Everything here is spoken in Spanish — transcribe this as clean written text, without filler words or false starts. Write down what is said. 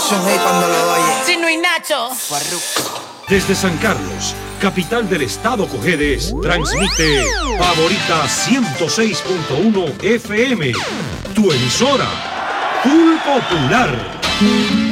es un hit cuando lo oyes. Chino y Nacho. Farruko. Desde San Carlos, capital del estado Cojedes, transmite Favorita 106.1 FM, tu emisora, Full Popular.